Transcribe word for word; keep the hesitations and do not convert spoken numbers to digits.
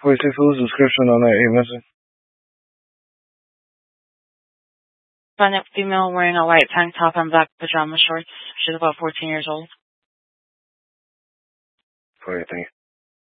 forty-six, what was the description on that eight message? Found a female wearing a white tank top and black pajama shorts. She's about fourteen years old. Okay, thank you.